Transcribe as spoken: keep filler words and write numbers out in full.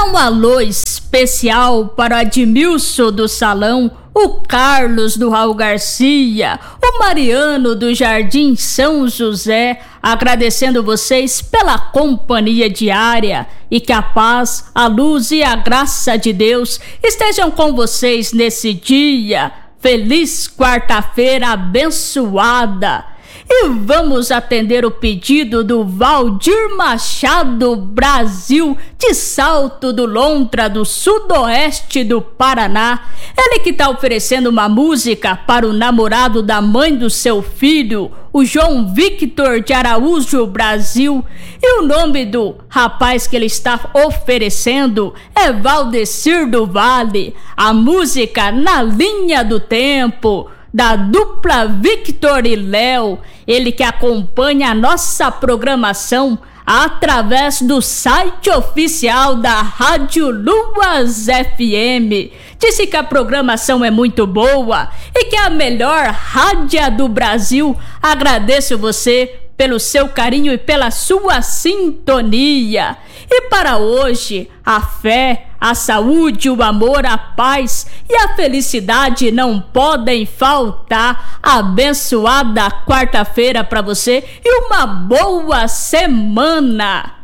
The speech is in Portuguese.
mandar um alô especial para o Admilson do Salão, o Carlos do Raul Garcia, o Mariano do Jardim São José, agradecendo vocês pela companhia diária e que a paz, a luz e a graça de Deus estejam com vocês nesse dia. Feliz quarta-feira abençoada! E vamos atender o pedido do Valdir Machado Brasil, de Salto do Lontra, do sudoeste do Paraná. Ele que está oferecendo uma música para o namorado da mãe do seu filho, o João Victor de Araújo Brasil. E o nome do rapaz que ele está oferecendo é Valdecir do Vale. A música Na Linha do Tempo, da dupla Victor e Léo, ele que acompanha a nossa programação através do site oficial da Rádio Luas F M. Disse que a programação é muito boa e que é a melhor rádio do Brasil. Agradeço você pelo seu carinho e pela sua sintonia. E para hoje, a fé, a saúde, o amor, a paz e a felicidade não podem faltar. Abençoada quarta-feira para você e uma boa semana.